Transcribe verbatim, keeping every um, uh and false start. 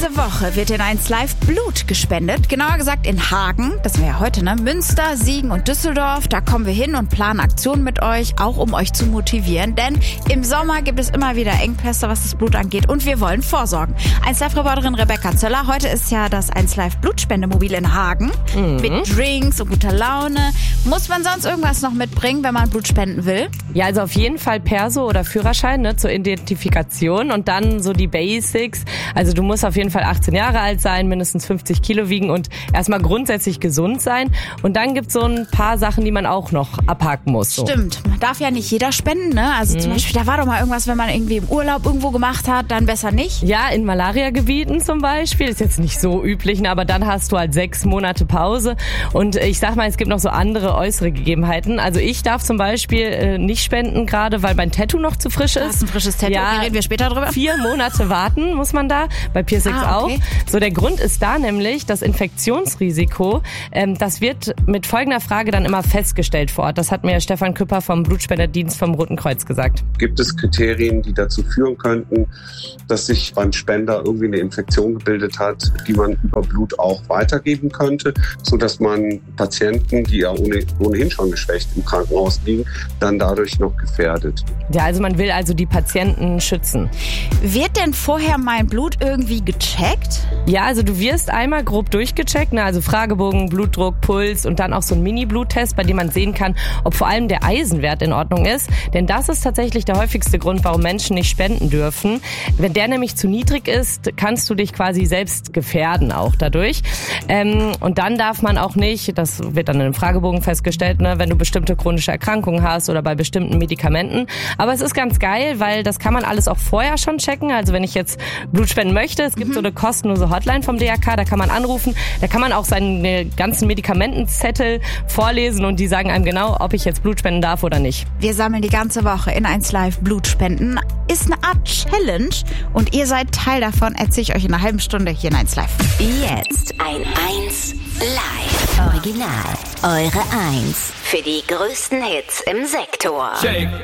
Diese Woche wird in eins Live Blut gespendet. Genauer gesagt in Hagen, das wäre ja heute, ne? Münster, Siegen und Düsseldorf. Da kommen wir hin und planen Aktionen mit euch, auch um euch zu motivieren. Denn im Sommer gibt es immer wieder Engpässe, was das Blut angeht. Und wir wollen vorsorgen. eins Live-Reporterin Rebecca Zöller. Heute ist ja das eins Live Blutspendemobil in Hagen. Mhm. Mit Drinks und guter Laune. Muss man sonst irgendwas noch mitbringen, wenn man Blut spenden will? Ja, also auf jeden Fall Perso oder Führerschein, ne, zur Identifikation. Und dann so die Basics. Also du musst auf jeden Fall achtzehn Jahre alt sein, mindestens fünfzig Kilo wiegen und erstmal grundsätzlich gesund sein. Und dann gibt's so ein paar Sachen, die man auch noch abhaken muss. So. Stimmt, darf ja nicht jeder spenden, ne? Also mhm. zum Beispiel, da war doch mal irgendwas, wenn man irgendwie im Urlaub irgendwo gemacht hat, dann besser nicht. Ja, in Malariagebieten zum Beispiel, ist jetzt nicht so üblich, ne? Aber dann hast du halt sechs Monate Pause. Und ich sag mal, es gibt noch so andere äußere Gegebenheiten. Also ich darf zum Beispiel äh, nicht spenden, gerade weil mein Tattoo noch zu frisch ist. Du hast ein frisches Tattoo, ja, reden wir später drüber. Vier Monate warten muss man da, bei Piercings ah, okay. auch. So, der Grund ist da nämlich das Infektionsrisiko. Ähm, das wird mit folgender Frage dann immer festgestellt vor Ort. Das hat mir Stefan Küpper vom Blutspenderdienst vom Roten Kreuz gesagt. Gibt es Kriterien, die dazu führen könnten, dass sich beim Spender irgendwie eine Infektion gebildet hat, die man über Blut auch weitergeben könnte, sodass man Patienten, die ja ohne, ohnehin schon geschwächt im Krankenhaus liegen, dann dadurch noch gefährdet? Ja, also man will also die Patienten schützen. Wird denn vorher mein Blut irgendwie gecheckt? Ja, also du wirst einmal grob durchgecheckt, ne? Also Fragebogen, Blutdruck, Puls und dann auch so ein Mini-Bluttest, bei dem man sehen kann, ob vor allem der Eisenwert in Ordnung ist. Denn das ist tatsächlich der häufigste Grund, warum Menschen nicht spenden dürfen. Wenn der nämlich zu niedrig ist, kannst du dich quasi selbst gefährden auch dadurch. Ähm, und dann darf man auch nicht, das wird dann in einem Fragebogen festgestellt, ne, wenn du bestimmte chronische Erkrankungen hast oder bei bestimmten Medikamenten. Aber es ist ganz geil, weil das kann man alles auch vorher schon checken. Also wenn ich jetzt Blut spenden möchte, es gibt mhm. so eine kostenlose Hotline vom D R K, da kann man anrufen, da kann man auch seine ganzen Medikamentenzettel vorlesen und die sagen einem genau, ob ich jetzt Blut spenden darf oder nicht. Wir sammeln die ganze Woche in eins Live Blutspenden. Ist eine Art Challenge und ihr seid Teil davon, erzähle ich euch in einer halben Stunde hier in eins Live. Jetzt ein eins Live Original. Eure eins für die größten Hits im Sektor. Shake.